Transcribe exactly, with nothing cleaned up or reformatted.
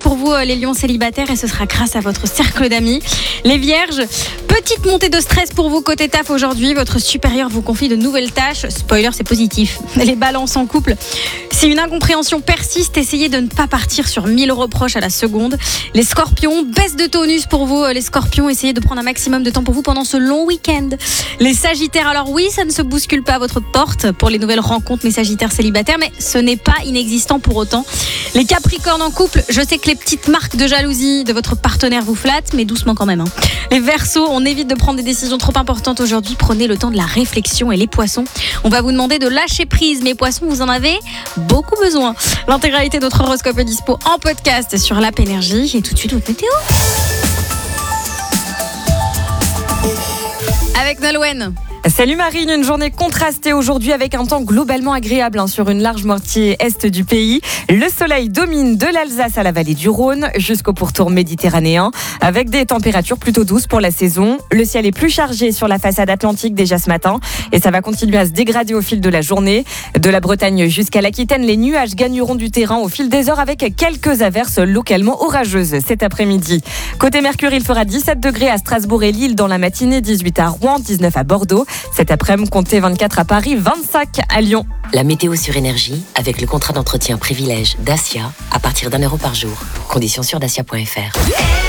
pour vous les lions célibataires et ce sera grâce à votre cercle d'amis. Les vierges, petite montée de stress pour vous côté taf aujourd'hui. Votre supérieur vous confie de nouvelles tâches. Spoiler, c'est positif. Les balances en couple, si une incompréhension persiste, essayez de ne pas partir sur mille reproches à la seconde. Les scorpions, baisse de tonus pour vous les scorpions. Essayez de prendre un maximum de temps pour vous pendant ce long week-end. Les sagittaires, alors oui, ça ne se bouscule pas à votre porte pour les nouvelles rencontres, mes sagittaires célibataires, mais ce n'est pas inexistant pour autant. Les capricornes en couple, je sais que les petites marques de jalousie de votre partenaire vous flattent, mais doucement quand même. Hein. Les verseaux, on évite de prendre des décisions trop importantes aujourd'hui. Prenez le temps de la réflexion. Et les poissons, on va vous demander de lâcher prise. Mes poissons, vous en avez beaucoup besoin. L'intégralité de notre horoscope est dispo en podcast sur l'app Énergie. Et tout de suite, votre météo. Avec Nolwenn. Salut Marine, une journée contrastée aujourd'hui avec un temps globalement agréable hein, sur une large moitié est du pays. Le soleil domine de l'Alsace à la vallée du Rhône jusqu'au pourtour méditerranéen avec des températures plutôt douces pour la saison. Le ciel est plus chargé sur la façade atlantique déjà ce matin et ça va continuer à se dégrader au fil de la journée. De la Bretagne jusqu'à l'Aquitaine, les nuages gagneront du terrain au fil des heures avec quelques averses localement orageuses cet après-midi. Côté Mercure, il fera dix-sept degrés à Strasbourg et Lille dans la matinée, dix-huit à Rouen, dix-neuf à Bordeaux. Cet après-midi, comptez vingt-quatre à Paris, vingt-cinq à Lyon. La météo sur Énergie avec le contrat d'entretien privilège Dacia à partir d'un euro par jour. Conditions sur dacia point f r.